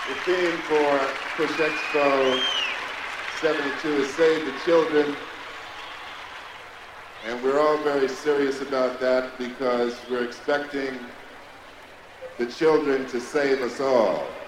The theme for Push Expo 72 is Save the Children. And we're all very serious about that because we're expecting the children to save us all.